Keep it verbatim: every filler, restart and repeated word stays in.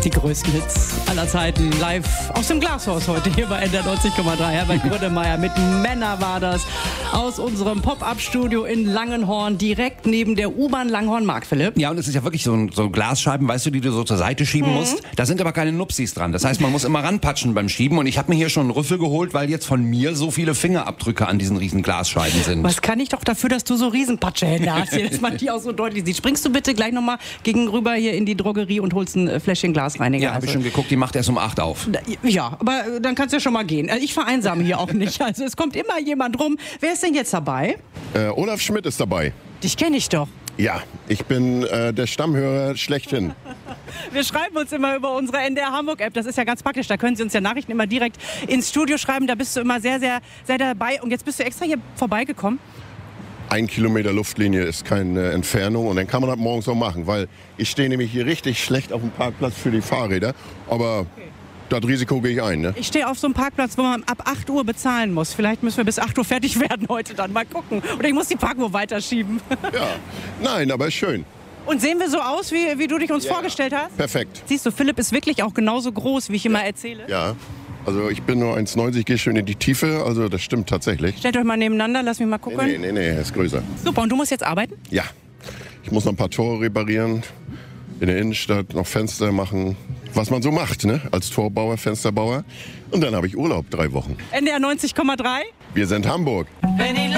Die größten Hits aller Zeiten live aus dem Glashaus heute hier bei N D R neunzig Komma drei. Herbert Grönemeyer mit Männer war das aus unserem Pop-Up-Studio in Langenhorn, direkt neben der U-Bahn Langenhorn-Mark, Philipp. Ja, und es ist ja wirklich so, so Glasscheiben, weißt du, die du so zur Seite schieben mhm. musst. Da sind aber keine Nupsis dran. Das heißt, man muss immer ranpatschen beim Schieben. Und ich habe mir hier schon einen Rüffel geholt, weil jetzt von mir so viele Fingerabdrücke an diesen riesen Glasscheiben sind. Was kann ich doch dafür, dass du so Riesenpatschehände hast, hier, dass man die auch so deutlich sieht. Springst du bitte gleich nochmal gegenüber hier in die Drogerie und holst ein Fläschchen Glasreiniger? Ja, habe ich schon geguckt, die macht erst um acht auf. Ja, aber dann kannst du ja schon mal gehen. Ich vereinsame hier auch nicht. Also es kommt immer jemand rum. Wer ist denn jetzt dabei? Äh, Olaf Schmidt ist dabei. Dich kenne ich doch. Ja, ich bin äh, der Stammhörer schlechthin. Wir schreiben uns immer über unsere N D R Hamburg-App. Das ist ja ganz praktisch. Da können Sie uns ja Nachrichten immer direkt ins Studio schreiben. Da bist du immer sehr, sehr, sehr dabei. Und jetzt bist du extra hier vorbeigekommen? Ein Kilometer Luftlinie ist keine Entfernung und dann kann man das morgens auch machen, weil ich stehe nämlich hier richtig schlecht auf dem Parkplatz für die Fahrräder, aber okay. Das Risiko gehe ich ein. Ne? Ich stehe auf so einem Parkplatz, wo man ab acht Uhr bezahlen muss. Vielleicht müssen wir bis acht Uhr fertig werden heute dann. Mal gucken. Oder ich muss die Parkuhr weiterschieben. Ja, nein, aber ist schön. Und sehen wir so aus, wie, wie du dich uns ja, vorgestellt hast? Perfekt. Siehst du, Philipp ist wirklich auch genauso groß, wie ich immer erzähle. Ja. Also ich bin nur eins neunzig, gehe schön in die Tiefe, also das stimmt tatsächlich. Stellt euch mal nebeneinander, lass mich mal gucken. Nee, nee, nee, er ist größer. Super, und du musst jetzt arbeiten? Ja, ich muss noch ein paar Tore reparieren, in der Innenstadt noch Fenster machen, was man so macht, ne? Als Torbauer, Fensterbauer. Und dann habe ich Urlaub, drei Wochen. N D R neunzig Komma drei. Wir sind Hamburg. Wenn die